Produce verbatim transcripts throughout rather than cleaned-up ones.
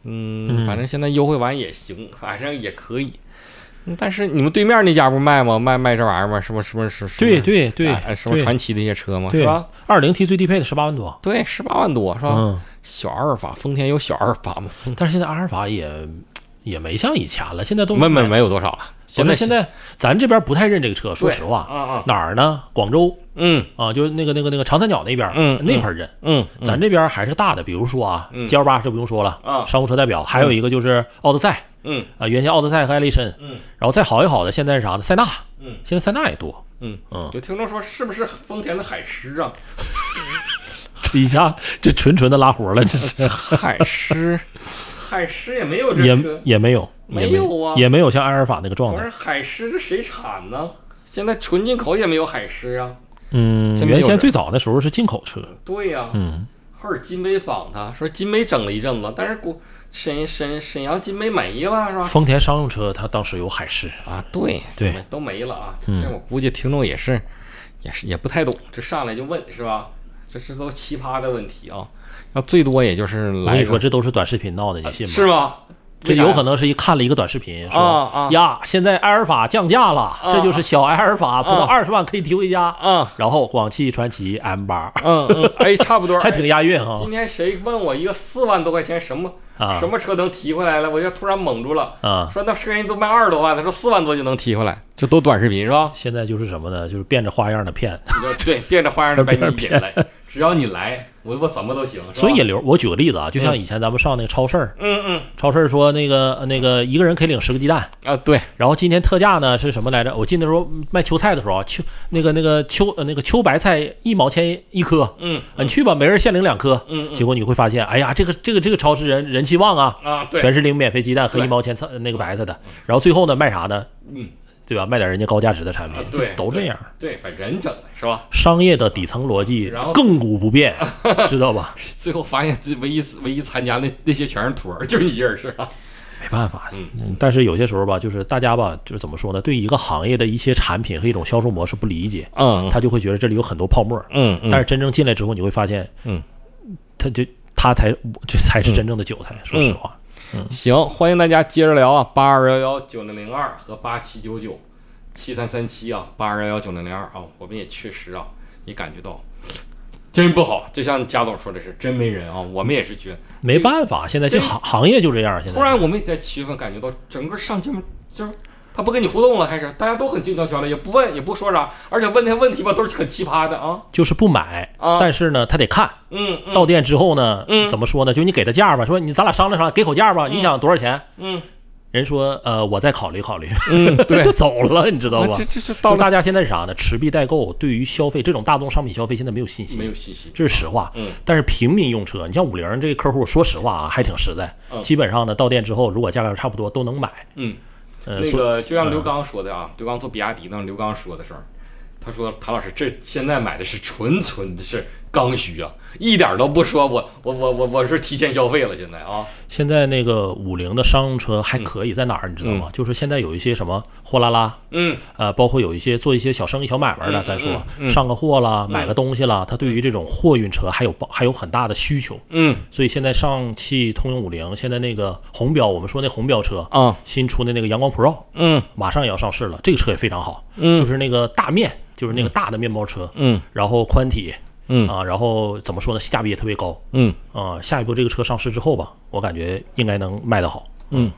嗯，反正现在优惠完也行，反正也可以。但是你们对面那家不卖吗？卖卖这玩意儿吗？什么什么是？ 对对对， 哎、什么传奇的一些车吗？ 是吧？ 二零 T 最低配的十八万多， 对，十八万多是吧？ 嗯， 小阿尔法，丰田有小阿尔法吗？ 但是现在阿尔法也也没像以前了，现在都没没没有多少了。现在现在咱这边不太认这个车，说实话， 啊啊， 哪儿呢？广州， 嗯啊，就是那个那个那个长三角那边， 嗯， 那块认， 嗯， 咱这边还是大的，比如说啊 ，G L 八这不用说了啊， 商务车代表，还有一个就是奥德赛。 嗯啊，原先奥德赛和艾力绅， 嗯， 然后再好一好的，现在是啥呢？塞纳， 嗯， 现在塞纳也多， 嗯嗯， 有听众说是不是丰田的海狮啊？ 这一下这纯纯的拉活了，这是海狮，海狮也没有这车， 也也没有， 没有啊， 也没有像阿尔法那个状态。 不是海狮这谁产呢？现在纯进口也没有海狮啊。 嗯，原先最早的时候是进口车。 对呀、啊， 嗯， 后尔金杯仿他说金杯整了一阵子，但是古。沈沈沈阳金杯没了是吧？ 丰田商用车它当时有海狮啊，对对， 都没了啊。这我估计听众也是，也是也不太懂，这上来就问是吧？这是都奇葩的问题啊，要最多也就是来。 我跟你说，这都是短视频闹的，你信吗？ 是吗？ 这有可能是一看了一个短视频，说啊啊呀，现在埃尔法降价了， 啊、 这就是小埃尔法，不到二十万可以提回家。 嗯， 然后广汽传祺 M 八， 嗯嗯，哎，差不多， 还挺押韵哈。 今天谁问我一个四万多块钱什么？ 啊、 什么车能提回来了？我就突然懵住了啊！ 说那车人都卖二十多万，他说四万多就能提回来，这都短视频是吧？ 现在就是什么呢？就是变着花样的骗， 对，变着花样的把你引来，只要你来，我我怎么都行。 所以引流，我举个例子啊，就像以前咱们上那个超市， 嗯嗯， 超市说那个那个一个人可以领十个鸡蛋啊，对。 然后今天特价呢是什么来着？我记得时候卖秋菜的时候，秋那个那个秋呃那个秋白菜一毛钱一颗， 嗯， 你去吧，每人限领两颗， 嗯， 结果你会发现，哎呀，这个这个这个超市人人气旺啊， 啊。 全是领免费鸡蛋和一毛钱那个白菜的，然后最后呢卖啥呢？ 嗯， 对吧？卖点人家高价值的产品， 啊、对， 都这样。 对，把人整了是吧？ 商业的底层逻辑亘古不变，知道吧？ 最后发现这唯一唯一参加那那些全是托儿，就是你一人是吧？ 没办法，嗯，但是有些时候吧，就是大家吧，就是怎么说呢？对一个行业的一些产品和一种销售模式不理解， 嗯， 他就会觉得这里有很多泡沫， 嗯， 但是真正进来之后，你会发现， 嗯， 他就他才这才是真正的韭菜，说实话。 嗯，行，欢迎大家接着聊啊，八二幺幺九零零二和八七九九七三三七啊，八二幺幺九零零二啊，我们也确实啊，也感觉到真不好，就像贾总说的是，真没人啊，我们也是觉得没办法，现在这行行业就这样。现在突然我们也在七月份感觉到整个上节目就是他不跟你互动了，开始大家都很静悄悄的，也不问也不说啥，而且问那问题吧都是很奇葩的啊， 就是不买啊， 但是呢他得看。 嗯，嗯到店之后呢， 嗯， 怎么说呢？就你给他价吧，说你咱俩商量商量，给口价吧。 嗯、 你想多少钱？ 嗯， 人说呃，我再考虑考虑。 嗯，对， 就走了，你知道吧？ 这这是到就大家现在是啥呢？持币待购，对于消费这种大宗商品消费，现在没有信心， 没有信心， 这是实话。 嗯， 但是平民用车，你像五菱这个客户，说实话啊，还挺实在。 嗯， 基本上呢，到店之后，如果价格差不多，都能买。 嗯， 呃， 那个就像刘刚说的啊，嗯、刘刚做比亚迪呢，刘刚说的时候，他说谭老师，这现在买的是纯纯的是刚需啊，一点都不说我我我我我是提前消费了，现在啊， 现在那个五菱的商用车还可以在哪儿，你知道吗？ 嗯、 就是现在有一些什么货拉拉， 嗯， 呃，包括有一些做一些小生意、小买卖的， 嗯、 咱说、 嗯嗯、 上个货啦，买个东西啦，他对于这种货运车还有还有很大的需求， 嗯， 所以现在上汽通用五菱现在那个红标，我们说那红标车啊， 新出的那个阳光 Pro， 嗯， 马上也要上市了，这个车也非常好， 嗯， 就是那个大面，就是那个大的面包车， 嗯， 然后宽体。 嗯啊，然后怎么说呢？性价比也特别高。 嗯啊，下一步这个车上市之后吧，我感觉应该能卖得好。 嗯。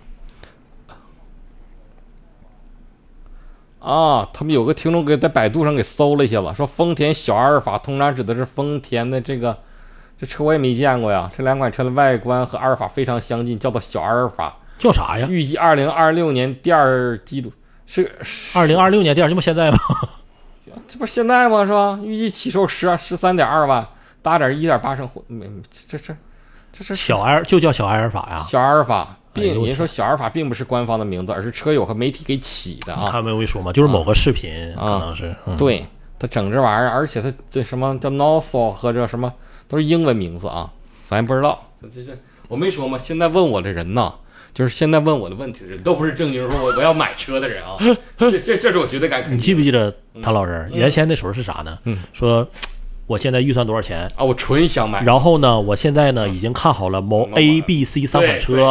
啊，他们有个听众给在百度上给搜了一下了，说丰田小阿尔法通常指的是丰田的这个这车我也没见过呀。这两款车的外观和阿尔法非常相近，叫做小阿尔法。 叫啥呀？ 预计二零二六年第二季度是二零二六年第二季度，现在吗？ 这不是现在吗？是吧？预计起售十十三点二万，搭点一点八升混，没这这这是小埃就叫小埃尔法呀。 小阿尔法，并哎、 人说小阿尔法并不是官方的名字，而是车友和媒体给起的啊。 他没有说嘛，就是某个视频、啊、可能是、嗯、 对他整这玩意儿，而且他这什么叫 Nozzle 和这什么都是英文名字啊，咱不知道。这这这我没说吗？现在问我的人呢？就是现在问我的问题的人都不是正经说我我要买车的人啊，这这这是我绝对敢肯定。 你记不记得谭老师、嗯、原先那时候是啥呢？ 嗯， 说我现在预算多少钱啊？我纯想买。 然后呢，我现在呢已经看好了某 A、B、C 三款车，